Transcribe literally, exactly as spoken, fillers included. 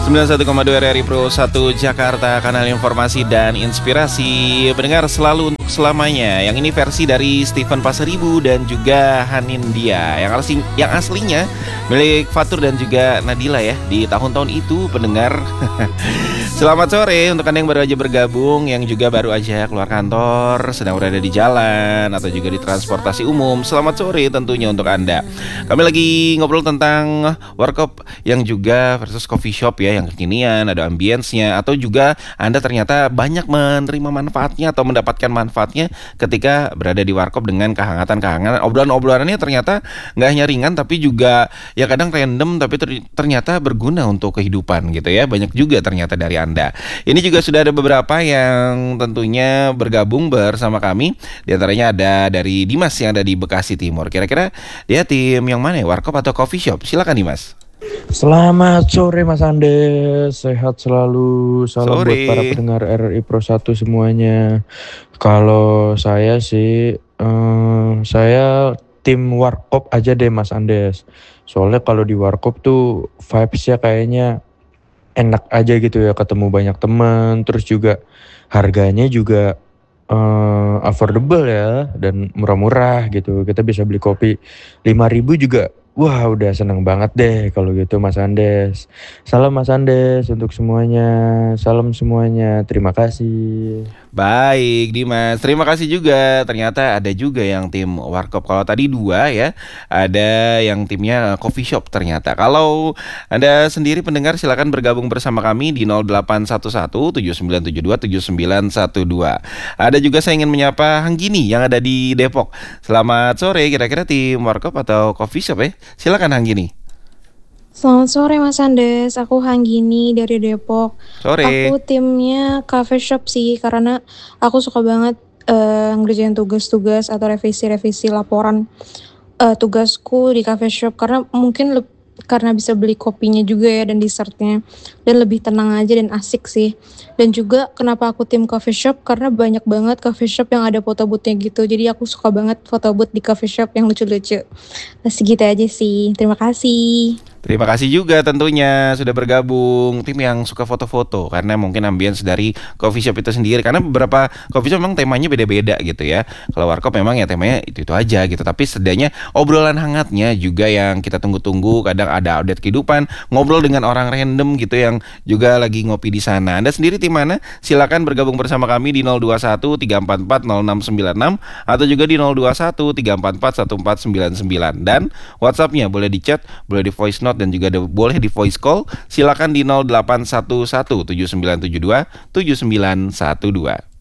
sembilan puluh satu koma dua R R I Pro satu Jakarta, kanal informasi dan inspirasi pendengar selalu untuk selamanya. Yang ini versi dari Steven Pasaribu dan juga Hanin Dia. Yang asli, yang aslinya milik Fatur dan juga Nadila ya di tahun-tahun itu pendengar. Selamat sore untuk Anda yang baru aja bergabung, yang juga baru aja keluar kantor, sedang berada di jalan atau juga di transportasi umum. Selamat sore tentunya untuk Anda. Kami lagi ngobrol tentang warkop yang juga versus coffee shop ya, yang kekinian, ada ambience-nya, atau juga Anda ternyata banyak menerima manfaatnya atau mendapatkan manfaatnya ketika berada di warkop dengan kehangatan-kehangatan. Obrolan-obrolannya ternyata nggak hanya ringan tapi juga ya kadang random tapi ter- ternyata berguna untuk kehidupan gitu ya. Banyak juga ternyata dari Anda. Ini juga sudah ada beberapa yang tentunya bergabung bersama kami. Di antaranya ada dari Dimas yang ada di Bekasi Timur. Kira-kira dia tim yang mana ya? Warkop atau coffee shop? Silakan Dimas. Selamat sore Mas Andes, sehat selalu. Salam Sore. buat para pendengar R R I Pro satu semuanya. Kalau saya sih, eh, saya tim warkop aja deh Mas Andes. Soalnya kalau di warkop tuh vibes-nya kayaknya enak aja gitu ya, ketemu banyak teman, terus juga harganya juga eh, affordable ya dan murah-murah gitu. Kita bisa beli kopi lima ribu juga. Wah, udah seneng banget deh kalau gitu Mas Andes. Salam Mas Andes untuk semuanya. Salam semuanya. Terima kasih. Baik Dimas, terima kasih juga. Ternyata ada juga yang tim warkop. Kalau tadi dua ya, ada yang timnya coffee shop ternyata. Kalau Anda sendiri pendengar silakan bergabung bersama kami di nol delapan satu satu tujuh sembilan tujuh dua tujuh sembilan satu dua. Ada juga saya ingin menyapa Hanggini yang ada di Depok. Selamat sore, kira-kira tim warkop atau coffee shop ya? Silakan Hanggini. Selamat sore Mas Andes, aku Hanggini dari Depok. Sore. Aku timnya cafe shop sih, karena aku suka banget uh, ngerjain tugas-tugas atau revisi-revisi laporan uh, tugasku di cafe shop. Karena mungkin le- karena bisa beli kopinya juga ya dan dessertnya, dan lebih tenang aja dan asik sih. Dan juga kenapa aku tim coffee shop, karena banyak banget coffee shop yang ada foto booth-nya gitu. Jadi aku suka banget foto booth di coffee shop yang lucu-lucu. Nah, segitu aja sih, terima kasih. Terima kasih juga tentunya sudah bergabung tim yang suka foto-foto, karena mungkin ambience dari coffee shop itu sendiri, karena beberapa coffee shop memang temanya beda-beda gitu ya. Kalau warkop memang ya temanya itu-itu aja gitu, tapi setidaknya obrolan hangatnya juga yang kita tunggu-tunggu. Kadang ada update kehidupan, ngobrol dengan orang random gitu yang juga lagi ngopi di sana. Anda sendiri tim mana? Silakan bergabung bersama kami di nol dua satu tiga empat empat nol enam sembilan enam atau juga di nol dua satu tiga empat empat satu empat sembilan sembilan, dan WhatsApp-nya boleh di chat, boleh di voice note, dan juga ada, boleh di voice call. Silakan di nol delapan satu satu tujuh sembilan tujuh dua tujuh sembilan satu dua.